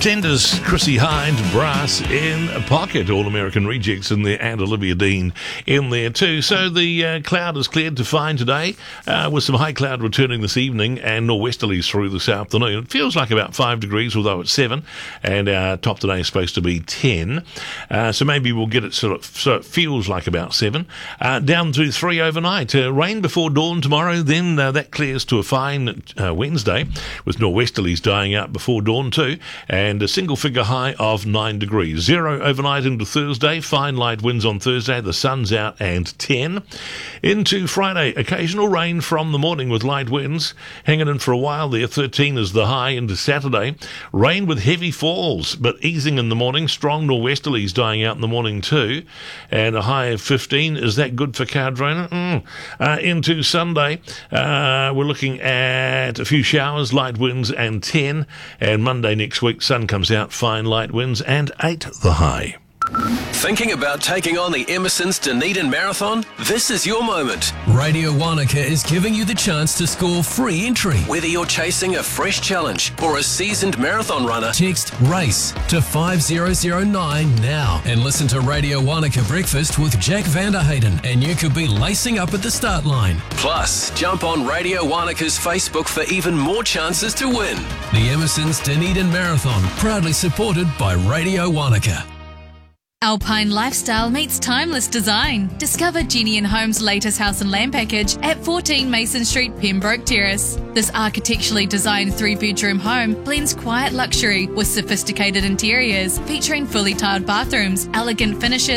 Pretenders, Chrissy Hind, Brass in a Pocket, All-American Rejects in there, and Olivia Dean in there too. So the cloud is cleared to fine today, with some high cloud returning this evening and nor'westerlies through this afternoon. It feels like about 5 degrees, although it's 7, and our top today is supposed to be 10. So maybe we'll get it so it feels like about 7. Down to 3 overnight. Rain before dawn tomorrow, then that clears to a fine Wednesday, with nor'westerlies dying out before dawn too, and a single figure high of 9 degrees. 0 overnight into Thursday, fine light winds on Thursday, the sun's out, and 10. Into Friday, occasional rain from the morning with light winds, hanging in for a while there. 13 is the high. Into Saturday, rain with heavy falls, but easing in the morning, strong nor'westerlies dying out in the morning too, and a high of 15. Is that good for Cardrona? Into Sunday, we're looking at a few showers, light winds, and 10, and Monday next week, sun comes out, fine light winds, and 8 the high. Thinking about taking on the Emerson's Dunedin Marathon? This is your moment. Radio Wanaka is giving you the chance to score free entry. Whether you're chasing a fresh challenge or a seasoned marathon runner, Text RACE to 5009 now and listen to Radio Wanaka Breakfast with Jack Vanderhayden, and you could be lacing up at the start line. plus jump on Radio Wanaka's Facebook for even more chances to win. The Emerson's Dunedin Marathon, proudly supported by Radio Wanaka. Alpine lifestyle meets timeless design. Discover Jenny & Home's latest house and land package at 14 Mason Street, Pembroke Terrace. This architecturally designed 3-bedroom home blends quiet luxury with sophisticated interiors, featuring fully tiled bathrooms, elegant finishes,